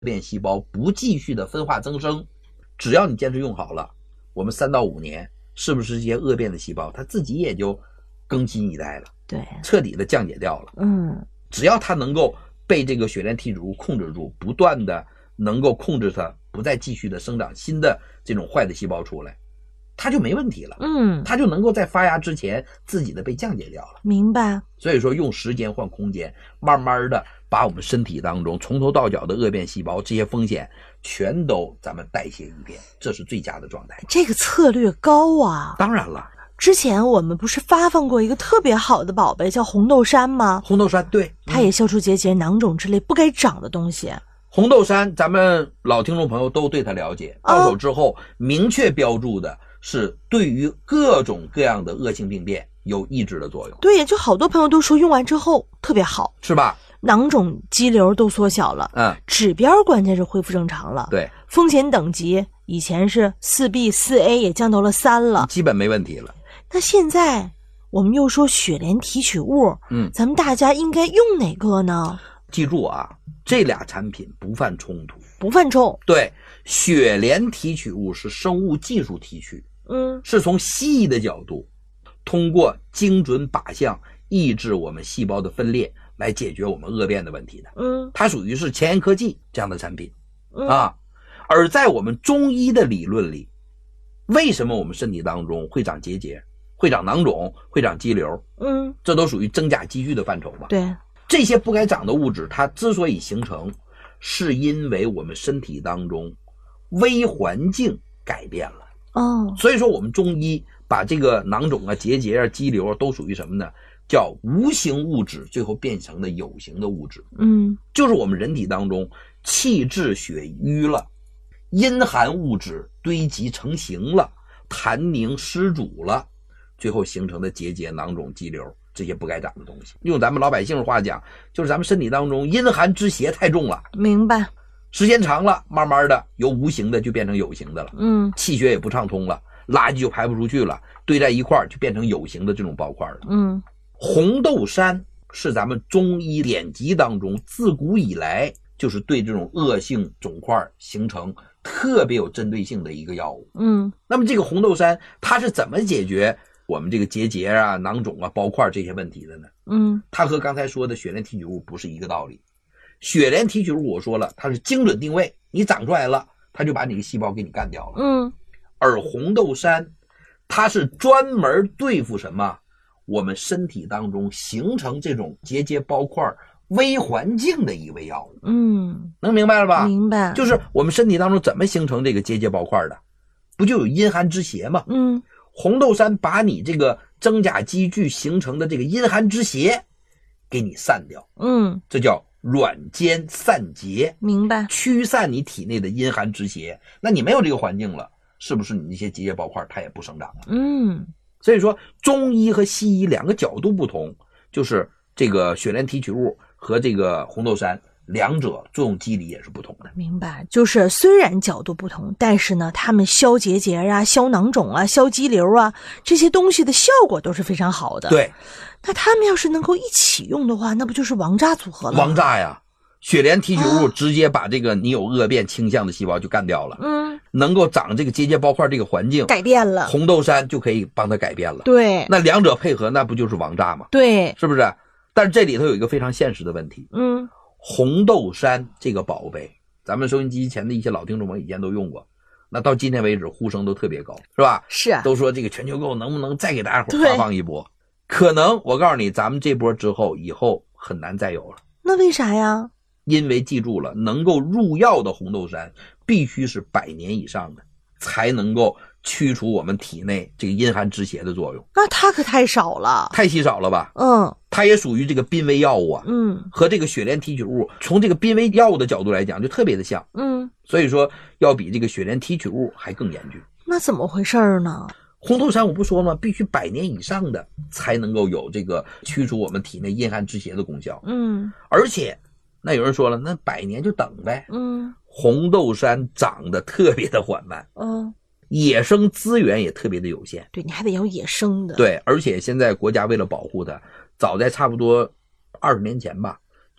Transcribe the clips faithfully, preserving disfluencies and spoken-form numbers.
变细胞不继续的分化增生，只要你坚持用好了，我们三到五年，是不是这些恶变的细胞它自己也就更新一代了， 对， 彻底的降解掉了。 嗯， 只要它能够被这个血链提取物控制住，不断的能够控制它不再继续的生长新的这种坏的细胞出来，它就没问题了。 嗯， 它就能够在发芽之前自己的被降解掉了。 明白。 所以说用时间换空间，慢慢的把我们身体当中从头到脚的恶变细胞这些风险全都咱们代谢一遍，这是最佳的状态。 这个策略高啊。 当然了， 之前我们不是发放过一个特别好的宝贝叫红豆杉吗？ 红豆杉，对， 它也消除结节、囊肿之类不该长的东西。 红豆杉咱们老听众朋友都对它了解，到手之后明确标注的是对于各种各样的恶性病变有抑制的作用。 对，就好多朋友都说用完之后特别好， 是吧？ 囊肿肌瘤都缩小了， 嗯， 指标关键是恢复正常了。 对， 风险等级以前是 四 B 四 A 也降到了三了， 基本没问题了。 那现在我们又说血联提取物， 嗯， 咱们大家应该用哪个呢？ 记住啊，这俩产品不犯冲突， 不犯冲。 对，血联提取物是生物技术提取， 嗯， 是从西医的角度，通过精准靶向抑制我们细胞的分裂来解决我们恶变的问题的。 嗯， 它属于是前沿科技这样的产品、 嗯、 啊。而在我们中医的理论里，为什么我们身体当中会长结节、会长囊肿、会长肌瘤？ 嗯， 这都属于真假积聚的范畴吧？ 对， 这些不该长的物质，它之所以形成，是因为我们身体当中微环境改变了。 哦， 所以说我们中医把这个囊肿啊、结节啊、肌瘤啊都属于什么呢？叫无形物质最后变成的有形的物质。 嗯， 就是我们人体当中气滞血瘀了，阴寒物质堆积成形了，痰凝湿阻了，最后形成的结节、囊肿、肌瘤这些不该长的东西。用咱们老百姓话讲，就是咱们身体当中阴寒之邪太重了， 明白。 时间长了，慢慢的由无形的就变成有形的了。 嗯， 气血也不畅通了，垃圾就排不出去了，堆在一块儿就变成有形的这种包块了。 嗯， 红豆杉是咱们中医典籍当中自古以来就是对这种恶性肿块形成特别有针对性的一个药物。 嗯， 那么这个红豆杉它是怎么解决我们这个结节啊、囊肿啊、包块这些问题的呢？ 嗯， 它和刚才说的血联提取物不是一个道理。血联提取物我说了，它是精准定位，你长出来了，它就把你的细胞给你干掉了。 嗯， 而红豆杉它是专门对付什么？我们身体当中形成这种结节包块微环境的一味药物。 嗯， 能明白了吧？ 明白。 就是我们身体当中怎么形成这个结节包块的？不就有阴寒之邪吗？ 嗯， 红豆杉把你这个真假积聚形成的这个阴寒之邪给你散掉。 嗯， 这叫软坚散结， 明白。 驱散你体内的阴寒之邪。那你没有这个环境了，是不是你那些结节包块它也不生长了？ 嗯， 所以说中医和西医两个角度不同，就是这个血联提取物和这个红豆杉两者作用机理也是不同的。 明白。就是虽然角度不同，但是呢他们消结节啊、消囊肿啊、消肌瘤啊这些东西的效果都是非常好的。 对， 那他们要是能够一起用的话，那不就是王炸组合了？ 王炸呀！血联提取物直接把这个你有恶变倾向的细胞就干掉了。 嗯， 能够长这个结节包块这个环境改变了， 红豆杉就可以帮它改变了。 对， 那两者配合，那不就是王炸吗？ 对， 是不是？但是这里头有一个非常现实的问题。 嗯， 红豆杉这个宝贝，咱们收音机前的一些老听众们以前都用过，那到今天为止呼声都特别高，是吧？ 是啊， 都说这个全球购能不能再给大家伙发放一波？可能我告诉你，咱们这波之后以后很难再有了。 那为啥呀？ 因为记住了，能够入药的红豆杉必须是百年以上的，才能够驱除我们体内这个阴寒之邪的作用。 那它可太少了， 太稀少了吧？ 嗯， 它也属于这个濒危药物啊。 嗯， 和这个血联提取物从这个濒危药物的角度来讲就特别的像。 嗯， 所以说要比这个血联提取物还更严峻。 那怎么回事呢？ 红豆杉我不说吗？必须百年以上的才能够有这个驱除我们体内阴寒之邪的功效。 嗯， 而且那有人说了，那百年就等呗。 嗯， 红豆杉长得特别的缓慢， 嗯， 野生资源也特别的有限。 对，你还得要野生的。 对，而且现在国家为了保护它，早在差不多二十年前吧，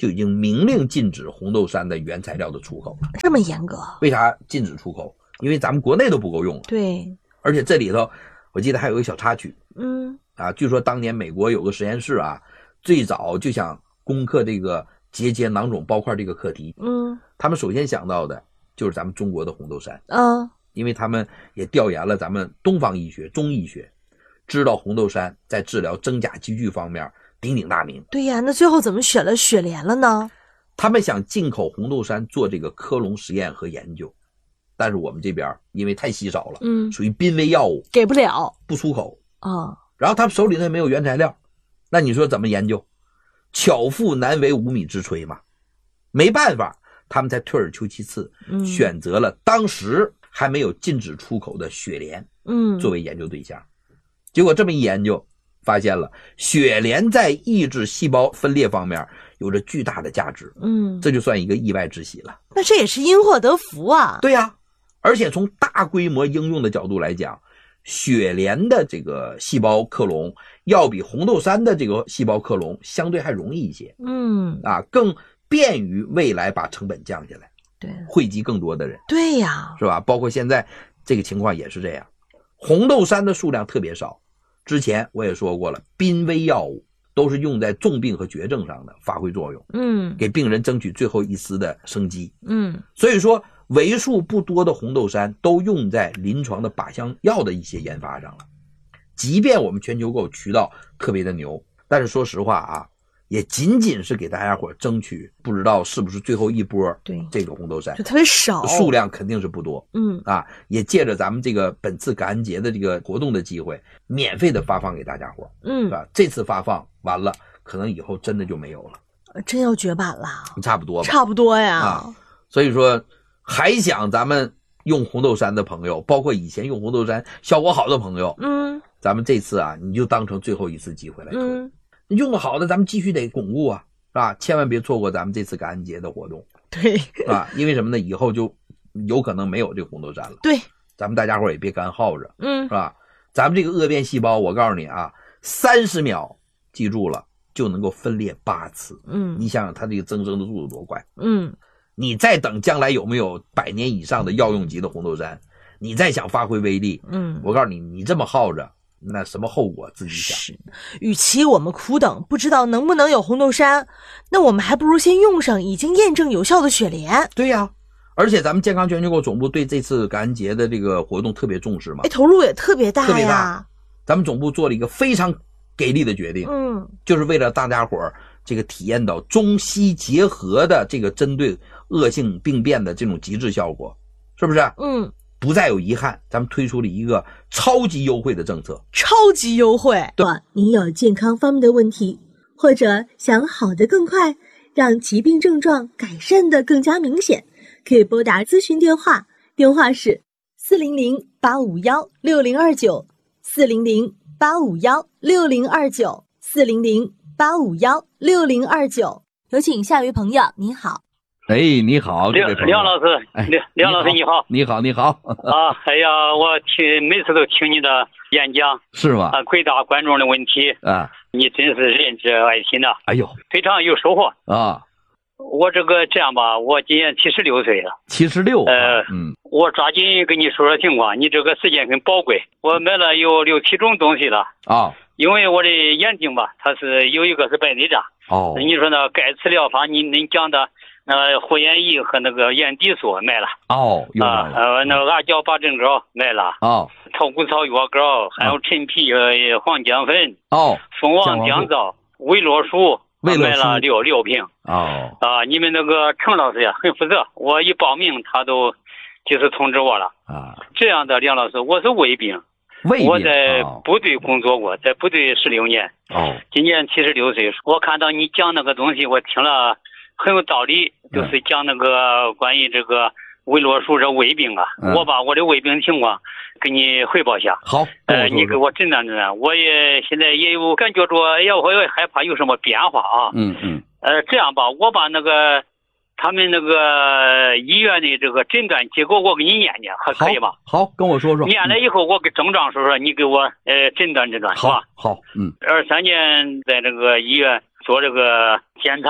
就已经明令禁止红豆杉的原材料的出口了。 这么严格？ 为啥禁止出口？因为咱们国内都不够用了。 对， 而且这里头我记得还有一个小插曲， 嗯啊，据说当年美国有个实验室啊，最早就想攻克这个结节囊肿包块这个课题， 嗯， 他们首先想到的就是咱们中国的红豆杉， 嗯， 因为他们也调研了咱们东方医学、中医学，知道红豆杉在治疗真假积聚方面鼎鼎大名。 对呀，那最后怎么选了雪莲了呢？ 他们想进口红豆杉做这个科隆实验和研究，但是我们这边因为太稀少了， 嗯， 属于濒危药物， 给不了， 不出口啊。 然后他们手里头也没有原材料，那你说怎么研究？巧妇难为无米之炊嘛，没办法，他们才退而求其次， 嗯， 选择了当时还没有禁止出口的雪莲， 嗯， 作为研究对象。结果这么一研究，发现了雪莲在抑制细胞分裂方面有着巨大的价值， 嗯， 这就算一个意外之喜了。 那这也是因祸得福啊。 对呀，而且从大规模应用的角度来讲，雪莲的这个细胞克隆要比红豆杉的这个细胞克隆相对还容易一些， 嗯， 啊，更便于未来把成本降下来， 对， 惠及更多的人。 对呀， 是吧？包括现在这个情况也是这样，红豆杉的数量特别少。之前我也说过了，濒危药物都是用在重病和绝症上的发挥作用， 嗯， 给病人争取最后一丝的生机。 嗯， 所以说为数不多的红豆杉都用在临床的靶向药的一些研发上了。即便我们全球购渠道特别的牛，但是说实话啊，也仅仅是给大家伙争取不知道是不是最后一波， 对， 这个红豆杉就特别少， 数量肯定是不多。 嗯啊，也借着咱们这个本次感恩节的这个活动的机会，免费的发放给大家伙， 嗯， 是吧？这次发放完了，可能以后真的就没有了， 真要绝版了， 差不多吧， 差不多呀。 啊，所以说还想咱们用红豆杉的朋友，包括以前用红豆杉效果好的朋友， 嗯， 咱们这次啊，你就当成最后一次机会来推。 嗯， 用的好的，咱们继续得巩固啊，是吧？千万别错过咱们这次感恩节的活动， 对， 啊，因为什么呢？以后就有可能没有这个红豆杉了。 对， 咱们大家伙也别干耗着， 嗯， 是吧？咱们这个恶变细胞，我告诉你啊，三十秒，记住了，就能够分裂八次。 嗯， 你想想它这个增生的速度多快。 嗯， 你再等将来有没有百年以上的药用级的红豆杉，你再想发挥威力， 嗯， 我告诉你，你这么耗着，那什么后果自己想。 是，与其我们苦等不知道能不能有红豆杉，那我们还不如先用上已经验证有效的雪莲。 对呀，而且咱们健康全球购总部对这次感恩节的这个活动特别重视嘛， 哎，投入也特别大呀， 特别大。咱们总部做了一个非常给力的决定， 嗯， 就是为了大家伙儿这个体验到中西结合的这个针对恶性病变的这种极致效果，是不是？ 嗯， 不再有遗憾，咱们推出了一个超级优惠的政策， 超级优惠。 如果您有健康方面的问题，或者想好得更快，让疾病症状改善得更加明显，可以拨打咨询电话，电话是四零零八五幺六零二九，四零零八五幺六零二九，四零零八五幺六零二九。有请下一位朋友，您好。 哎，你好， 梁梁老师， 哎， 梁梁老师你好， 你好，你好啊！哎呀，我听每次都听你的演讲， 是吗？ 啊，回答观众的问题啊， 你真是仁至爱心呐！ 哎呦， 非常有收获啊！ 我这个这样吧，我今年七十六岁了， 七十六， 呃， 嗯， 我抓紧跟你说说情况，你这个时间很宝贵，我买了有六七种东西了啊， 因为我的眼睛吧，它是有一个是白内障， 哦， 你说呢？钙磁疗法，你您讲的。呃，护眼仪和那个眼底锁买了哦， 啊，呃，那个阿胶八正膏买了哦， 草谷草药膏，还有陈皮呃黄姜粉哦， 蜂王降皂、维罗舒，买了六六瓶哦啊。你们那个程老师呀，很负责，我一报名他都及时通知我了啊。 这样的梁老师，我是胃病， 胃病我在部队工作过，在部队十六年哦， 今年七十六岁，我看到你讲那个东西，我听了。很有道理，就是讲那个关于这个维罗舒这胃病啊， 嗯、 我把我的胃病情况给你汇报一下。 好， 呃，你给我诊断诊断。我也现在也有感觉着，哎呀，我也害怕有什么变化啊。 嗯嗯。 呃，这样吧，我把那个他们那个医院的这个诊断结果我给你念念，还可以吧？ 好，跟我说说。 念了以后，我给症状说说，你给我呃诊断诊断，是吧？ 好，嗯。 二三年在这个医院做这个检查。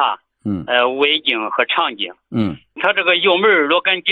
嗯呃胃经和肠经。 嗯它这个幽门螺杆菌